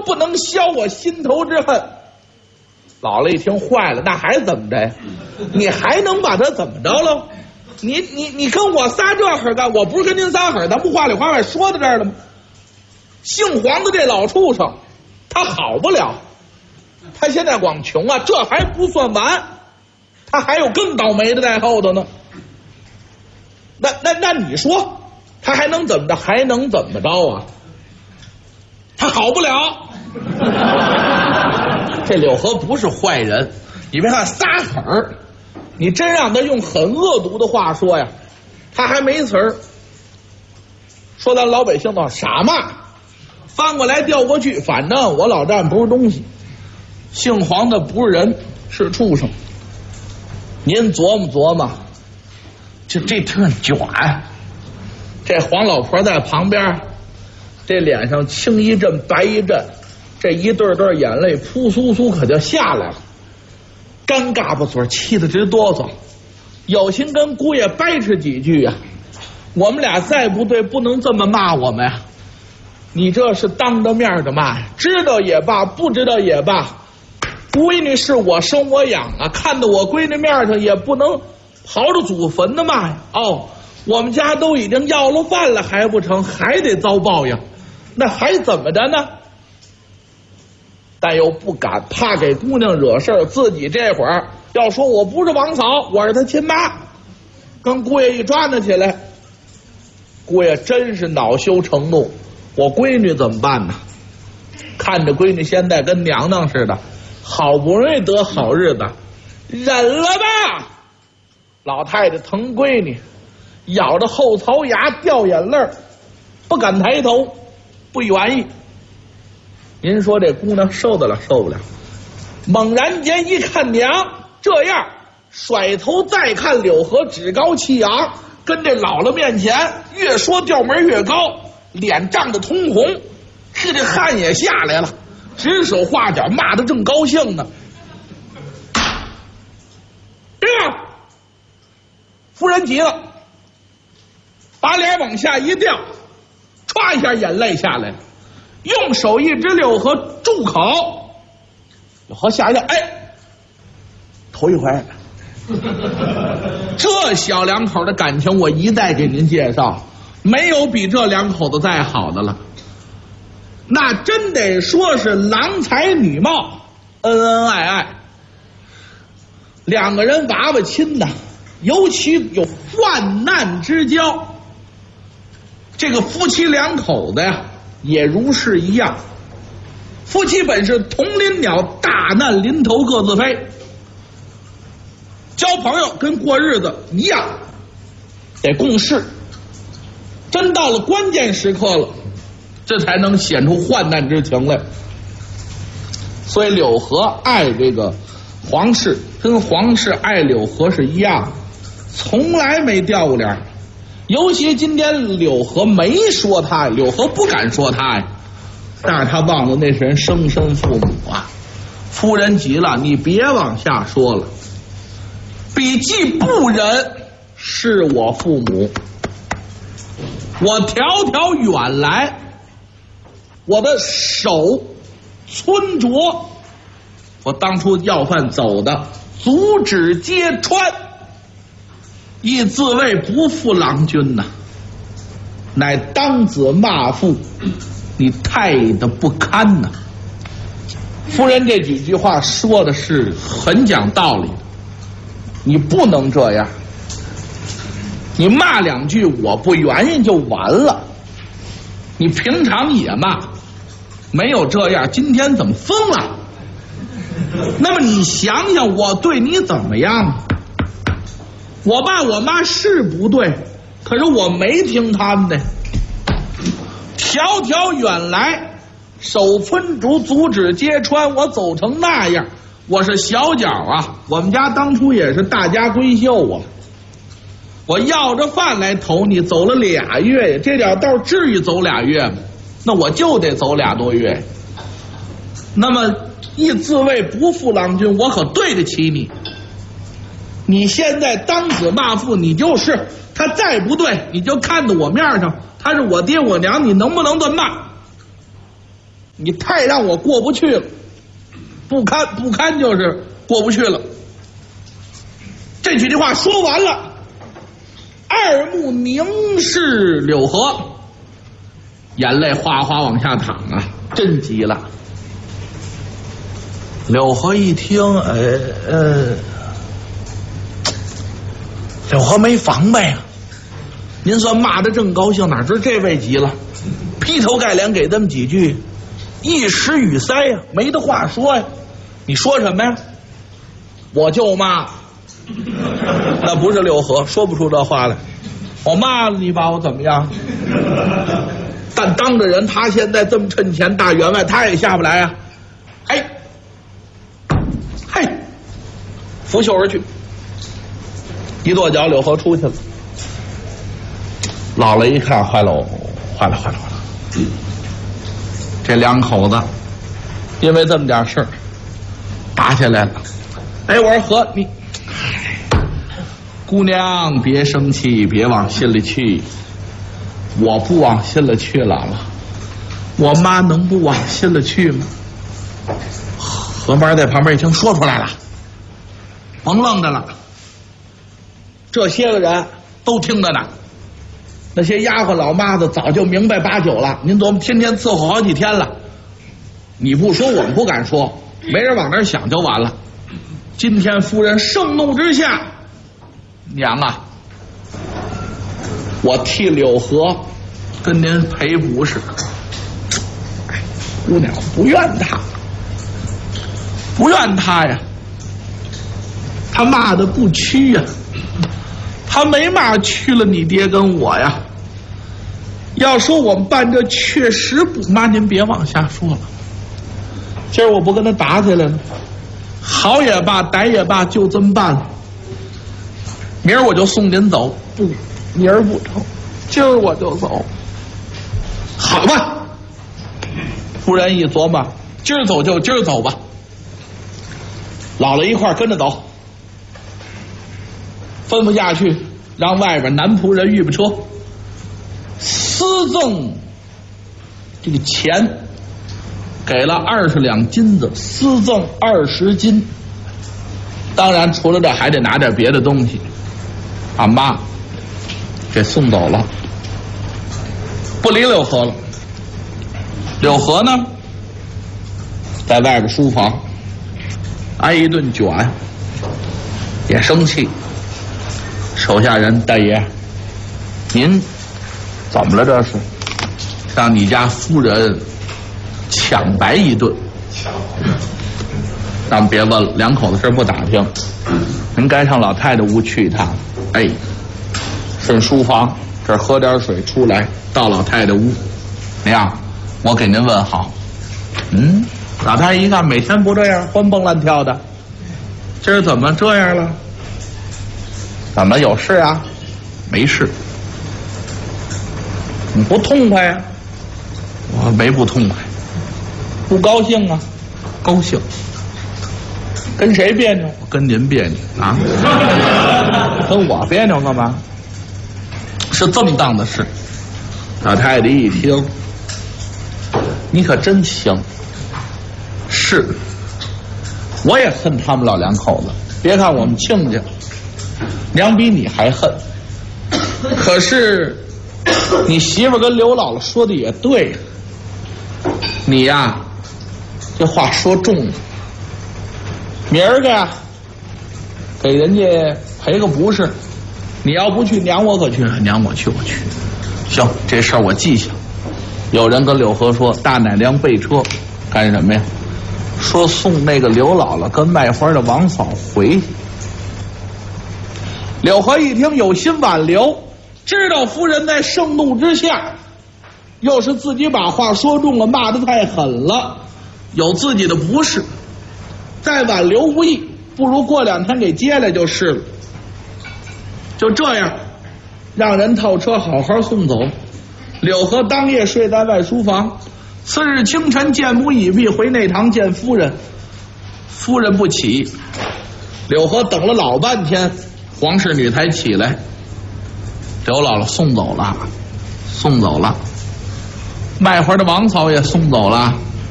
不能消我心头之恨。姥姥一听坏了，那还怎么着呀？你还能把他怎么着了？你跟我撒这会儿干？我不是跟您撒会儿，咱不话里话外说到这儿了吗？姓黄的这老畜生，他好不了，他现在光穷啊，这还不算完，他还有更倒霉的在后头呢。那你说他还能怎么着？还能怎么着啊？他好不了。这柳河不是坏人，你别看撒狠儿，你真让他用很恶毒的话说呀，他还没词儿。说咱老百姓的傻嘛，翻过来调过去，反正我老丈不是东西，姓黄的不是人，是畜生。您琢磨琢磨，这特卷，这黄老婆在旁边，这脸上青一阵白一阵，这一对对眼泪扑簌簌可就下来了，干嘎巴嘴，气得直哆嗦，有心跟姑爷掰扯几句啊，我们俩再不对，不能这么骂我们呀，你这是当着面的骂呀，知道也罢，不知道也罢，闺女是我生我养啊，看到我闺女面上也不能刨着祖坟的骂呀。哦，我们家都已经要了饭了还不成，还得遭报应，那还怎么着呢？但又不敢，怕给姑娘惹事儿，自己这会儿要说我不是王嫂，我是她亲妈，跟姑爷一抓那起来，姑爷真是恼羞成怒，我闺女怎么办呢？看着闺女现在跟娘娘似的，好不容易得好日子，忍了吧。老太太疼闺女，咬着后槽牙掉眼泪，不敢抬头，不愿意。您说这姑娘受得了受不了？猛然间一看娘这样，甩头再看柳河趾高气扬，跟这姥姥面前越说调门越高，脸涨得通红，这汗也下来了，指手画脚，骂得正高兴呢。这样夫人急了，把脸往下一掉，歘一下眼泪下来了，用手一指柳河住口。柳河吓一跳，哎，头一回这小两口的感情我一再给您介绍，没有比这两口子再好的了，那真得说是郎才女貌，恩恩爱爱，两个人娃娃亲呐，尤其有患难之交。这个夫妻两口子呀，也如是一样，夫妻本是同林鸟，大难临头各自飞。交朋友跟过日子一样，得共事，真到了关键时刻了，这才能显出患难之情来。所以柳河爱这个皇室，跟皇室爱柳河是一样，从来没掉过脸。尤其今天柳河没说他，柳河不敢说他呀，但是他忘了那是人生身父母啊。夫人急了，你别往下说了，比既不忍是我父母，我迢迢远来，我的手村着，我当初要饭走的足趾揭穿，亦自谓不负郎君呐，乃当子骂父，你太的不堪呐。夫人这几句话说的是很讲道理的，你不能这样，你骂两句我不愿意就完了，你平常也骂，没有这样，今天怎么疯了？那么你想想我对你怎么样？我爸我妈是不对，可是我没听他们的，迢迢远来，手村竹，足趾揭穿，我走成那样，我是小脚啊，我们家当初也是大家闺秀啊，我要着饭来投你，走了2月，这点道至于走2月吗？那我就得走2多月。那么亦自谓不负郎君，我可对得起你。你现在当子骂父，你就是他再不对，你就看到我面上他是我爹我娘，你能不能这么骂？ 你太让我过不去了，不堪就是过不去了。这几句话说完了，二目凝视柳河，眼泪哗哗往下淌啊，真急了。柳河一听，柳河没防备啊，您算骂得正高兴，哪知这位急了，劈头盖脸给这么几句，一时语塞呀，没得话说呀。你说什么呀？我就骂。那不是柳河，说不出这话来。我骂了你，把我怎么样？但当着人，他现在这么趁钱，大员外他也下不来啊。嘿，拂袖而去，一跺脚，柳河出去了。老了一看，坏了，这两口子因为这么点事儿打起来了。我说和你姑娘别生气，别往心里去。我不往心里去了，我妈能不往心里去吗？何妈在旁边一听，说出来了，甭愣着了。这些个人都听着呢，那些丫鬟老妈子早就明白八九了。您琢磨，天天伺候好几天了，你不说我们不敢说，没人往那儿想就完了。今天夫人盛怒之下，娘啊，我替柳河跟您赔不是。姑娘不怨他呀，他骂的不屈呀，他没骂屈了你爹跟我呀。要说我们办这确实不，妈您别往下说了。今儿我不跟他打起来了，好也罢，歹也罢，就这么办了。明儿我就送您走，不，明儿不成，今儿我就走。好吧，夫人一琢磨，今儿走就今儿走吧。老了一块跟着走，吩咐下去，让外边男仆人预备车，私赠这个钱，给了20两金子，私赠20斤。当然除了这还得拿点别的东西。俺妈给送走了，不理柳河了。柳河呢，在外边书房挨一顿卷，也生气。手下人，大爷，您怎么了？这是让你家夫人抢白一顿。咱们别问了，两口子事不打听，您该上老太太屋去一趟。顺书房这儿喝点水，出来到老太太屋，娘，我给您问好。老太太一看，每天不这样，欢蹦乱跳的，今儿怎么这样了？怎么有事啊？没事。你不痛快呀？我没不痛快。不高兴啊？高兴。跟谁别扭？我跟您别扭啊？跟我别扭干嘛？是这么当的事。老太太一听，你可真行。是，我也恨他们老两口子。别看我们亲家，娘比你还恨。可是你媳妇跟刘姥姥说的也对，你呀，这话说重了。明儿个呀，给人家赔个不是，你要不去，娘我可去。娘我去，我去。行，这事儿我记下。有人跟柳河说，大奶娘备车干什么呀？说送那个刘姥姥跟卖花的王嫂回去。柳河一听有心挽留，知道夫人在盛怒之下，又是自己把话说重了，骂得太狠了，有自己的不是，再挽留无益，不如过2天给接来就是了。就这样，让人套车好好送走。柳河当夜睡在外书房，次日清晨见母已毕，回内堂见夫人。夫人不起，柳河等了老半天，皇室女才起来。刘姥姥送走了，送走了，卖花的王嫂也送走了。